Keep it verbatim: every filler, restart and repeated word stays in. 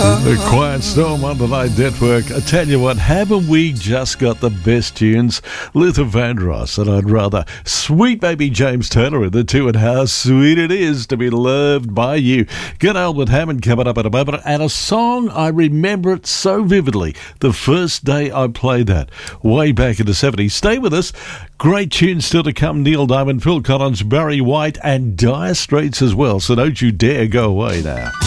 The Quiet Storm on the Night Network. I tell you what, haven't we just got the best tunes? Luther Vandross and I'd rather. Sweet baby James Taylor in the two, and how sweet it is to be loved by you. Good Albert Hammond coming up in a moment, and a song I remember it so vividly. The first day I played that, way back in the seventies. Stay with us. Great tunes still to come. Neil Diamond, Phil Collins, Barry White, and Dire Straits as well. So don't you dare go away now.